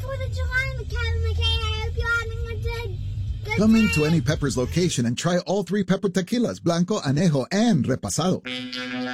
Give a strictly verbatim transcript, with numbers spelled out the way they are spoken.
fourth of July, Kevin McKay. I hope you're having a good, good Come day. into any Pepper's location and try all three pepper tequilas, Blanco, Anejo, and Repasado.